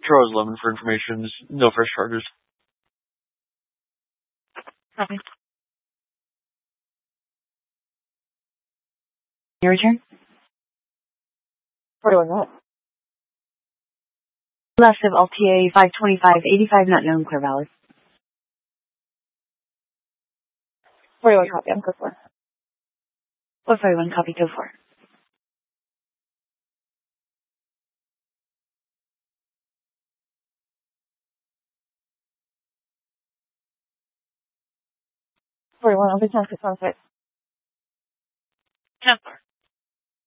Charles Lemon for information. No fresh charges. Copy. Your return? 41 what? Left of LTA 52585 not known, clear valid. 41 copy, I'm code 4. 141 copy, code 4. I'll be 10 6 on 6. 10-4.